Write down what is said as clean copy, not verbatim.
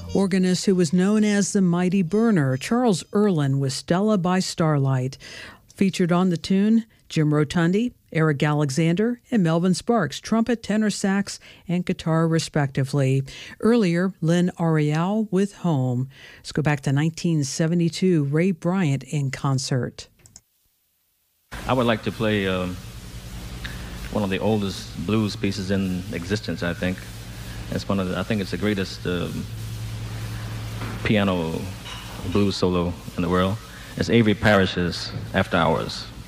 Organist who was known as the Mighty Burner, Charles Erlin with Stella by Starlight. Featured on the tune, Jim Rotundi, Eric Alexander, and Melvin Sparks, trumpet, tenor sax, and guitar respectively. Earlier, Lynn Ariel with Home. Let's go back to 1972, Ray Bryant in concert. I would like to play one of the oldest blues pieces in existence, I think. I think it's the greatest piano blues solo in the world. It's Avery Parrish's After Hours.